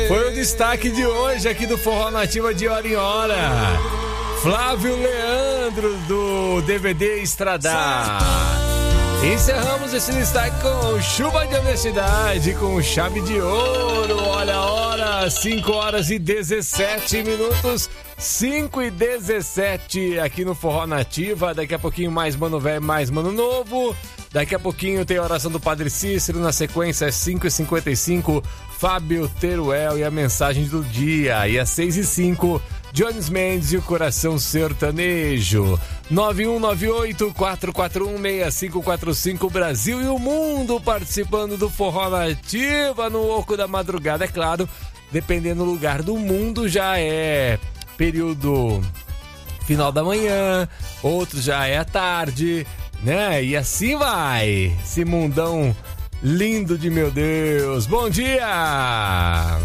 Foi o destaque de hoje aqui do Forró Nativa de Hora em Hora. Flávio Leandro, do DVD Estradar. Encerramos esse destaque com Chuva de Honestidade, com Chave de Ouro. Olha a hora, 5 horas e 17 minutos. 5 e 17 aqui no Forró Nativa. Daqui a pouquinho mais Mano Velho, mais Mano Novo. Daqui a pouquinho tem a oração do Padre Cícero. Na sequência, às 5h55, Fábio Teruel e a mensagem do dia. E às 6h05, Jones Mendes e o Coração Sertanejo. 9198-441-6545, Brasil e o mundo participando do Forró Nativa no Oco da Madrugada. É claro, dependendo do lugar do mundo, já é período final da manhã, outro já é à tarde, né? E assim vai, esse mundão lindo de meu Deus. Bom dia!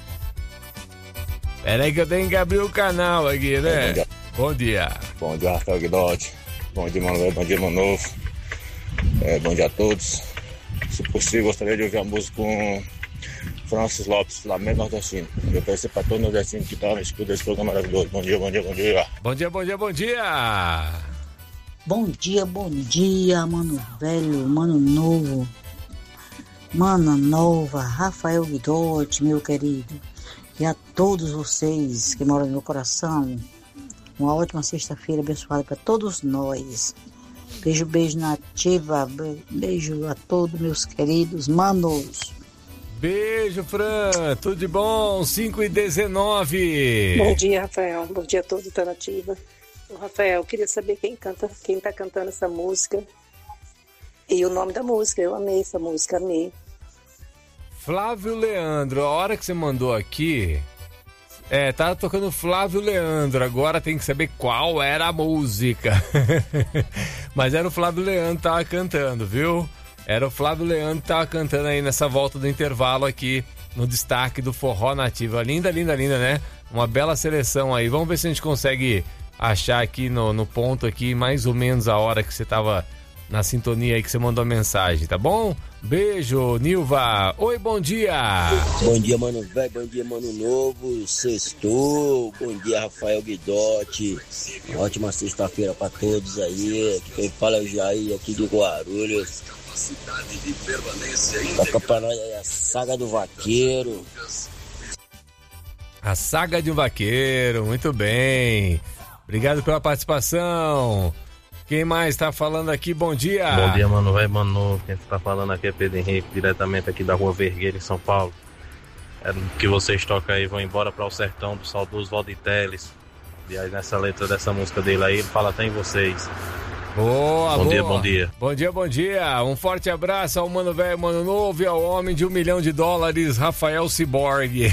Peraí que eu tenho que abrir o canal aqui, né? Bom dia. Bom dia, Rafael Guidotti. Bom dia, Mano Velho. Bom dia, Mano Novo. Bom dia a todos. Se possível, gostaria de ouvir a música com Francis Lopes, Flamengo Nordestino. Eu peço para todo nordestino que está no escudo desse programa maravilhoso. Bom dia, bom dia, bom dia. Bom dia, bom dia, bom dia. Bom dia, Mano Velho, Mano Novo, Mana Nova, Rafael Guidotti, meu querido. E a todos vocês que moram no meu coração, uma ótima sexta-feira abençoada para todos nós. Beijo, beijo nativa, beijo a todos meus queridos manos. Beijo, Fran, tudo de bom? 5h19. Bom dia, Rafael, bom dia a todos da Nativa. Rafael, eu queria saber quem tá cantando essa música e o nome da música. Eu amei essa música, amei. Flávio Leandro, a hora que você mandou aqui, tava tocando Flávio Leandro, agora tem que saber qual era a música. Mas era o Flávio Leandro que tava cantando, viu? Era o Flávio Leandro que tava cantando aí nessa volta do intervalo aqui, no destaque do Forró Nativa. Linda, linda, linda, né? Uma bela seleção aí. Vamos ver se a gente consegue achar aqui no ponto aqui, mais ou menos a hora que você tava na sintonia aí, que você mandou a mensagem, tá bom? Beijo, Nilva. Oi, bom dia. Bom dia, Mano Velho, bom dia, Mano Novo. Sextou. Bom dia, Rafael Guidotti. Uma ótima sexta-feira pra todos aí. Quem fala é o Jair aqui de Guarulhos. Toca pra nós aí a Saga do Vaqueiro. A Saga de um Vaqueiro, muito bem. Obrigado pela participação. Quem mais tá falando aqui? Bom dia. Bom dia, Mano Velho, Mano Novo. Quem tá falando aqui é Pedro Henrique, diretamente aqui da Rua Vergueira, em São Paulo. Que vocês tocam aí, vão embora para o sertão do saudoso Valdir Teles. E aí nessa letra dessa música dele aí, ele fala até em vocês. Boa, bom boa. Dia, bom dia. Bom dia, bom dia. Um forte abraço ao Mano Velho, Mano Novo e ao homem de $1 milhão, Rafael Ciborgue.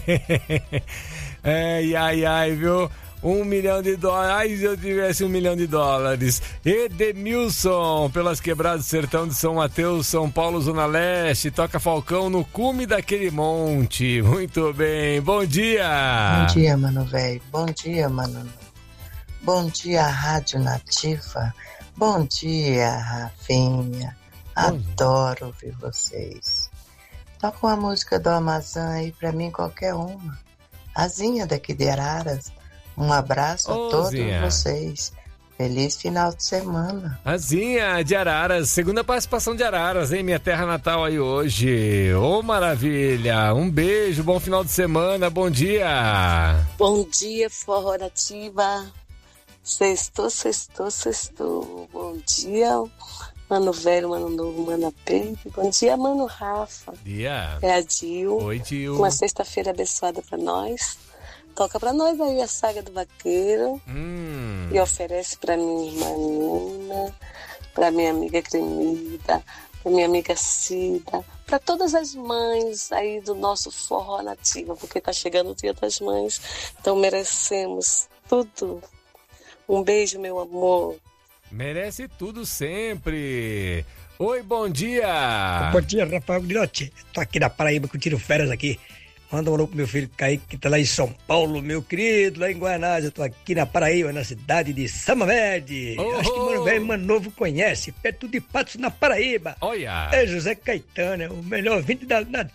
Ai, viu? $1 milhão. Ai, se eu tivesse $1 milhão. Edemilson, pelas quebradas do sertão de São Mateus, São Paulo, Zona Leste. Toca Falcão no cume daquele monte. Muito bem. Bom dia. Bom dia, Mano Velho. Bom dia, Mano. Bom dia, Rádio Nativa. Bom dia, Rafinha. Adoro ouvir vocês. Toca uma música do Amazon aí pra mim, qualquer uma. Azinha daqui de Araras. Um abraço a todos vocês. Feliz final de semana. Azinha de Araras, segunda participação de Araras, hein? Minha terra natal aí hoje. Ô, maravilha. Um beijo, bom final de semana, bom dia. Bom dia, Forró Nativa. Sextou. Bom dia, Mano Velho, Mano Novo, Mana Pedro. Bom dia, Mano Rafa. Dia. É a Dil. Oi, Dil. Uma sexta-feira abençoada pra nós. Toca pra nós aí a Saga do Vaqueiro. E oferece pra minha irmã Nina, pra minha amiga Cremida, pra minha amiga Cida, pra todas as mães aí do nosso Forró Nativa, porque tá chegando o Dia das Mães, então merecemos tudo. Um beijo, meu amor. Merece tudo sempre. Oi, bom dia. Bom dia, Rafael Guidotti. Tô aqui na Paraíba curtindo férias aqui. Manda um alô pro meu filho Kaique, que tá lá em São Paulo, meu querido, lá em Guanás. Eu tô aqui na Paraíba, na cidade de Sama Verde. Acho que Mano Velho e Mano Novo conhece, perto de Patos, na Paraíba. Olha. É José Caetano, o melhor ouvinte da